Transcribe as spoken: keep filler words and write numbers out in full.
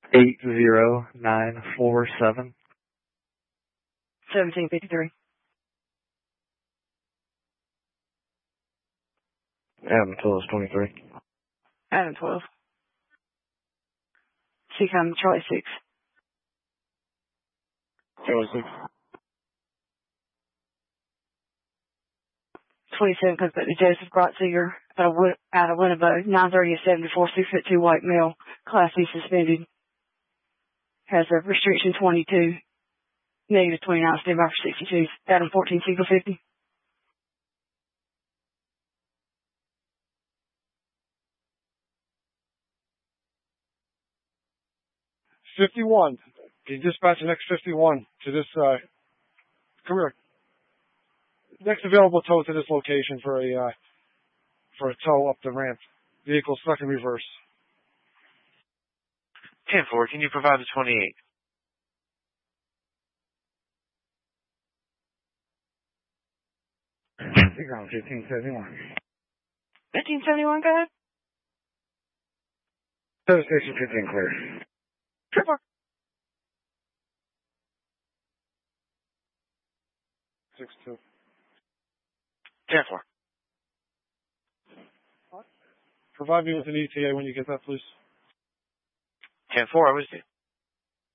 eight zero nine four seven. seventeen fifty-three. Adam twelve twenty-three. Adam twelve. Seacom Charlie six. Charlie six. twenty-seven comes back to Joseph Grotziger out of, out of Winnebago. nine thirty to seventy-four, six foot two white male. Class C suspended. Has a restriction twenty-two. Negative twenty-nine, stand by for sixty-two. Adam fourteen, Seagull fifty. fifty-one. Can you dispatch the next fifty-one to this, uh, career? Next available tow to this location for a, uh, for a tow up the ramp. Vehicle stuck in reverse. ten four, can you provide the twenty-eight? fifteen seventy-one. fifteen seventy-one, go ahead. Service station fifteen clear. Triple. six two. ten four. Provide me with an E T A when you get that, please. ten four, I was there.